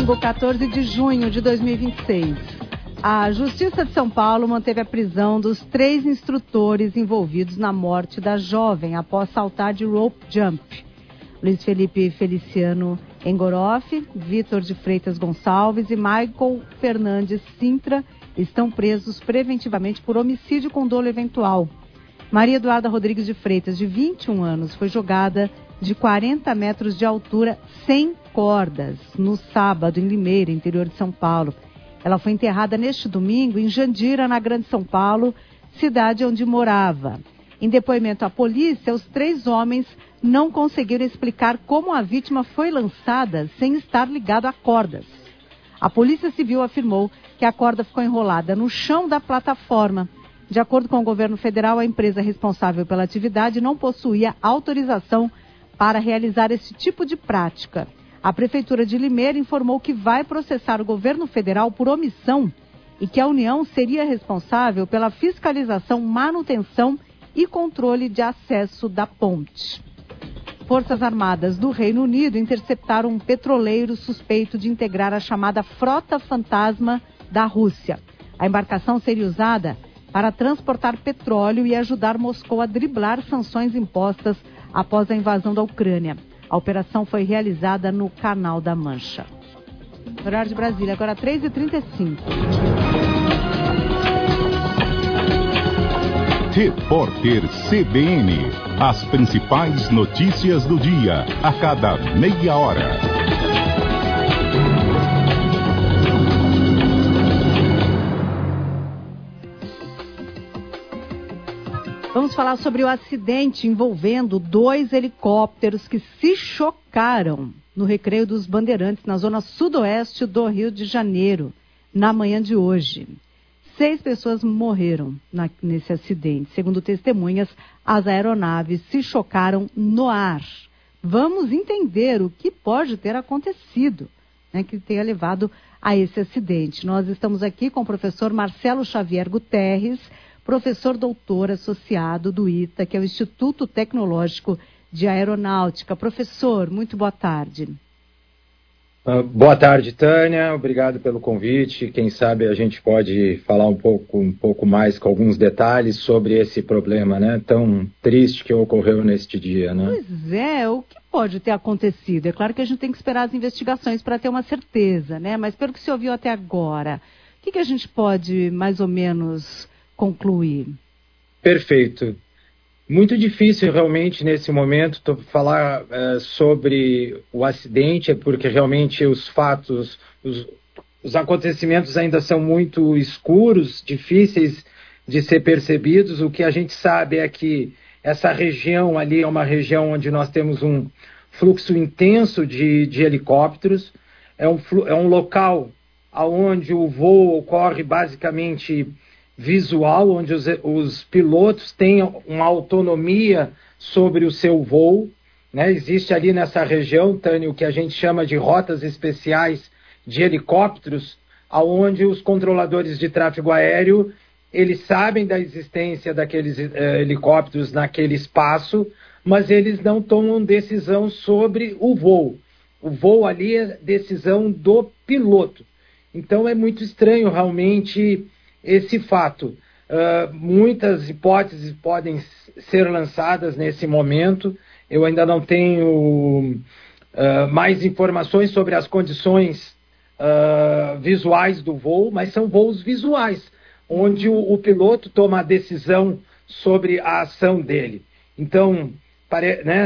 domingo, 14 de junho de 2026. A Justiça de São Paulo manteve a prisão dos 3 instrutores envolvidos na morte da jovem após saltar de rope jump. Luiz Felipe Feliciano Engoroff, Vitor de Freitas Gonçalves e Michael Fernandes Sintra estão presos preventivamente por homicídio com dolo eventual. Maria Eduarda Rodrigues de Freitas, de 21 anos, foi jogada de 40 metros de altura sem cordas no sábado em Limeira, interior de São Paulo. Ela foi enterrada neste domingo em Jandira, na Grande São Paulo, cidade onde morava. Em depoimento à polícia, os 3 homens não conseguiram explicar como a vítima foi lançada sem estar ligado a cordas. A Polícia Civil afirmou que a corda ficou enrolada no chão da plataforma. De acordo com o governo federal, a empresa responsável pela atividade não possuía autorização para realizar esse tipo de prática. A Prefeitura de Limeira informou que vai processar o governo federal por omissão e que a União seria responsável pela fiscalização, manutenção e controle de acesso da ponte. Forças Armadas do Reino Unido interceptaram um petroleiro suspeito de integrar a chamada Frota Fantasma da Rússia. A embarcação seria usada para transportar petróleo e ajudar Moscou a driblar sanções impostas após a invasão da Ucrânia. A operação foi realizada no Canal da Mancha. Horário de Brasília, agora 3h35. Repórter CBN. As principais notícias do dia, a cada meia hora. Vamos falar sobre o acidente envolvendo 2 helicópteros que se chocaram no Recreio dos Bandeirantes, na zona sudoeste do Rio de Janeiro, na manhã de hoje. 6 pessoas morreram nesse acidente. Segundo testemunhas, as aeronaves se chocaram no ar. Vamos entender o que pode ter acontecido, que tenha levado a esse acidente. Nós estamos aqui com o professor Marcelo Xavier Guterres, professor doutor associado do ITA, que é o Instituto Tecnológico de Aeronáutica. Professor, muito boa tarde. Boa tarde, Tânia. Obrigado pelo convite. Quem sabe a gente pode falar um pouco mais com alguns detalhes sobre esse problema, tão triste que ocorreu neste dia, Pois é, o que pode ter acontecido? É claro que a gente tem que esperar as investigações para ter uma certeza, Mas pelo que se ouviu até agora, o que a gente pode mais ou menos concluir? Perfeito. Muito difícil realmente nesse momento falar sobre o acidente, porque realmente os fatos, os acontecimentos ainda são muito escuros, difíceis de ser percebidos. O que a gente sabe é que essa região ali é uma região onde nós temos um fluxo intenso de helicópteros, é um local onde o voo ocorre basicamente visual, onde os pilotos têm uma autonomia sobre o seu voo, Existe ali nessa região, Tânia, o que a gente chama de rotas especiais de helicópteros, onde os controladores de tráfego aéreo, eles sabem da existência daqueles helicópteros naquele espaço, mas eles não tomam decisão sobre o voo. O voo ali é decisão do piloto. Então é muito estranho realmente esse fato. Muitas hipóteses podem ser lançadas nesse momento. Eu ainda não tenho mais informações sobre as condições visuais do voo, mas são voos visuais, onde o piloto toma a decisão sobre a ação dele. Então,